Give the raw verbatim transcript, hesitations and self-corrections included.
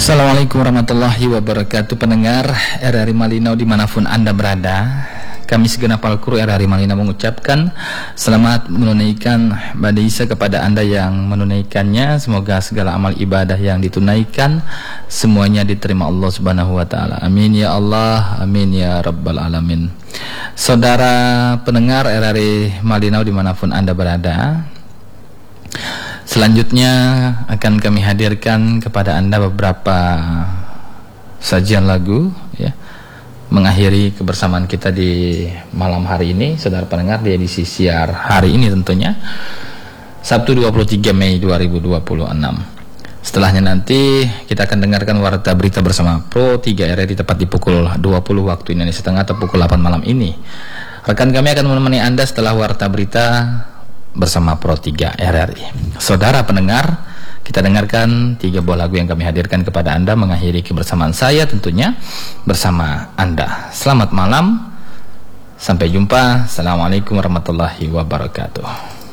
Assalamualaikum warahmatullahi wabarakatuh. Pendengar R R I Malinau dimanapun Anda berada, kami segenap Al-Qur R R I Malinau mengucapkan selamat menunaikan Badaisa kepada Anda yang menunaikannya. Semoga segala amal ibadah yang ditunaikan semuanya diterima Allah Subhanahu wa taala. Amin ya Allah, amin ya rabbal alamin. Saudara pendengar R R I Malinau dimanapun Anda berada, selanjutnya akan kami hadirkan kepada Anda beberapa sajian lagu ya, mengakhiri kebersamaan kita di malam hari ini, saudara pendengar, di edisi siar hari ini tentunya Sabtu dua puluh tiga Mei dua ribu dua puluh enam. Setelahnya nanti kita akan dengarkan Warta Berita bersama Pro tiga R R I tepat di pukul dua puluh waktu Indonesia Tengah atau pukul delapan malam ini. Rekan kami akan menemani Anda setelah Warta Berita bersama Pro tiga R R I. Saudara pendengar, kita dengarkan tiga buah lagu yang kami hadirkan kepada Anda mengakhiri kebersamaan saya tentunya bersama Anda. Selamat malam, sampai jumpa. Assalamualaikum warahmatullahi wabarakatuh.